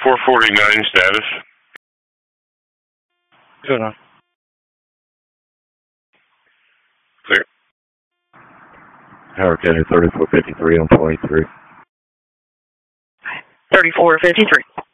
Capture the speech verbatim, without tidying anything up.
four forty-nine status. Good on. Clear. Howard County thirty-four fifty-three on twenty-three. thirty-four fifty-three.